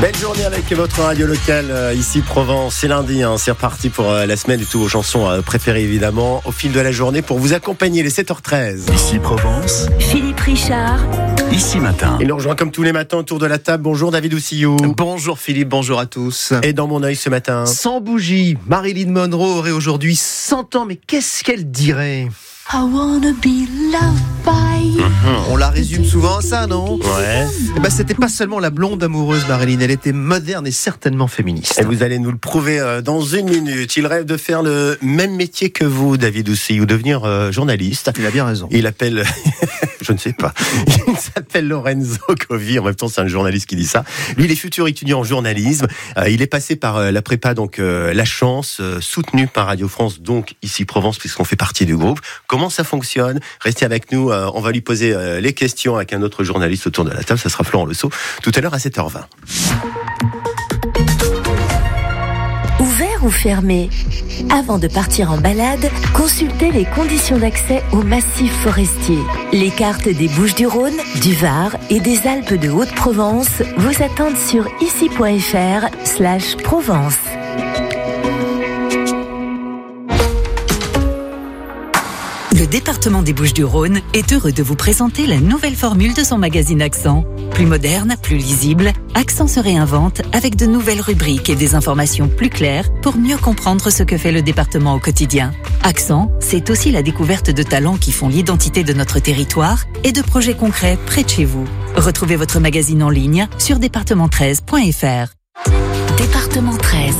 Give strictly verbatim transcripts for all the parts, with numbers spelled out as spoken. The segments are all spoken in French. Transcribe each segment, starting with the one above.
Belle journée avec votre radio locale, euh, ici Provence. C'est lundi, hein, c'est reparti pour euh, la semaine et toutes vos chansons euh, préférées évidemment au fil de la journée pour vous accompagner les sept heures treize. Ici Provence, Philippe Richard. Ici Matin. Il nous rejoint comme tous les matins autour de la table. Bonjour David Oussillou. Bonjour Philippe, bonjour à tous. Et dans mon œil ce matin, Sans bougie, Marilyn Monroe aurait aujourd'hui cent ans, mais qu'est-ce qu'elle dirait ? I wanna be loved by you. On la résume souvent à ça, non ? ouais. Eh ben, c'était pas seulement la blonde amoureuse Marilyn, elle était moderne et certainement féministe. Et vous allez nous le prouver euh, dans une minute. Il rêve de faire le même métier que vous, David Oussillou, devenir euh, journaliste. Il a bien raison. Il appelle, je ne sais pas, il s'appelle Lorenzo Covi, en même temps c'est un journaliste qui dit ça. Lui, il est futur étudiant en journalisme, euh, il est passé par euh, la prépa, donc euh, La Chance, euh, soutenu par Radio France, donc ici Provence, puisqu'on fait partie du groupe. Comment ça fonctionne ? Restez avec nous, euh, on va lui poser euh, les questions avec un autre journaliste autour de la table, ça sera Florent Le Sceau, tout à l'heure à sept heures vingt. Ouvert ou fermé ? Avant de partir en balade, consultez les conditions d'accès au massif forestier. Les cartes des Bouches-du-Rhône, du Var et des Alpes de Haute-Provence vous attendent sur ici.fr slash Provence. Le département des Bouches-du-Rhône est heureux de vous présenter la nouvelle formule de son magazine Accent. Plus moderne, plus lisible, Accent se réinvente avec de nouvelles rubriques et des informations plus claires pour mieux comprendre ce que fait le département au quotidien. Accent, c'est aussi la découverte de talents qui font l'identité de notre territoire et de projets concrets près de chez vous. Retrouvez votre magazine en ligne sur département treize point f r. Département treize.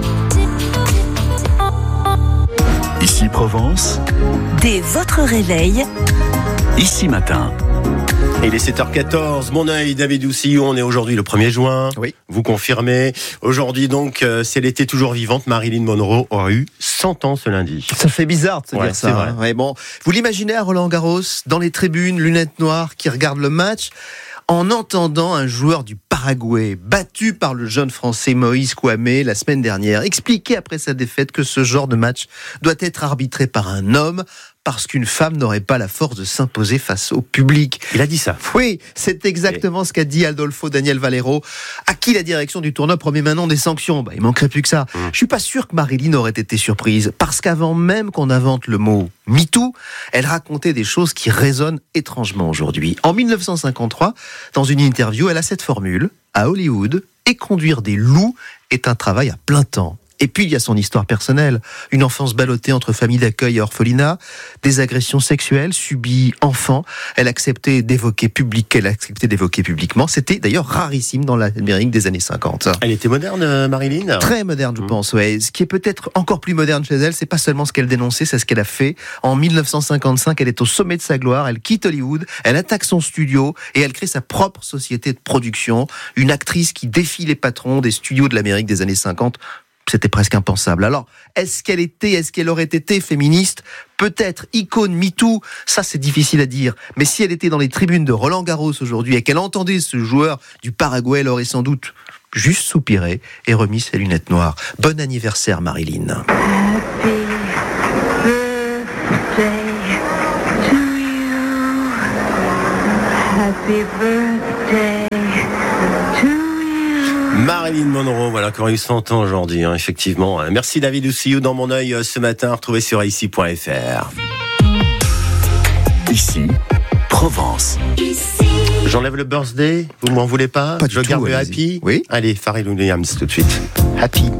Ici Provence, Dès votre réveil, Ici Matin. Et il est sept heures quatorze, mon œil, David Oussillou, on est aujourd'hui le premier juin. Oui. Vous confirmez. Aujourd'hui donc, euh, si elle était toujours vivante, Marilyn Monroe aurait eu cent ans ce lundi. Ça fait bizarre de se Ouais, dire ça. c'est vrai. hein. Ouais, bon, vous l'imaginez à Roland-Garros, dans les tribunes, lunettes noires, qui regarde le match, en entendant un joueur du Paraguay, battu par le jeune Français Moïse Kouamé la semaine dernière, expliquer après sa défaite que ce genre de match doit être arbitré par un homme, parce qu'une femme n'aurait pas la force de s'imposer face au public. Il a dit ça. Oui, c'est exactement ce qu'a dit Adolfo Daniel Valero, à qui la direction du tournoi promet maintenant des sanctions. Bah, il manquerait plus que ça. Mmh. Je suis pas sûr que Marilyn aurait été surprise, parce qu'avant même qu'on invente le mot MeToo, elle racontait des choses qui résonnent étrangement aujourd'hui. En dix-neuf cent cinquante-trois, dans une interview, elle a cette formule: à Hollywood, et conduire des loups est un travail à plein temps. Et puis, il y a son histoire personnelle. Une enfance ballottée entre famille d'accueil et orphelinat, des agressions sexuelles subies enfant. Elle acceptait d'évoquer public, elle acceptait d'évoquer publiquement. C'était d'ailleurs rarissime dans l'Amérique des années cinquante. Elle était moderne, euh, Marilyn ? Très moderne, je Mmh. pense, ouais. Ce qui est peut-être encore plus moderne chez elle, c'est pas seulement ce qu'elle dénonçait, c'est ce qu'elle a fait. En dix-neuf cent cinquante-cinq, elle est au sommet de sa gloire, elle quitte Hollywood, elle attaque son studio et elle crée sa propre société de production. Une actrice qui défie les patrons des studios de l'Amérique des années cinquante. C'était presque impensable. Alors, est-ce qu'elle était, est-ce qu'elle aurait été féministe ? Peut-être, icône MeToo, ça c'est difficile à dire. Mais si elle était dans les tribunes de Roland-Garros aujourd'hui et qu'elle entendait ce joueur du Paraguay, elle aurait sans doute juste soupiré et remis ses lunettes noires. Bon anniversaire, Marilyn. Happy birthday to you. Happy birthday to you. Marilyn Monroe, voilà, qui aurait eu cent ans aujourd'hui, hein, effectivement. Merci David Oussillou dans mon œil euh, ce matin, retrouvé sur ici point f r. Ici Provence. J'enlève le birthday, vous m'en voulez pas? Pas du Je tout, garde le allez-y. happy. Oui. Allez, Pharrell Williams tout de suite. Happy.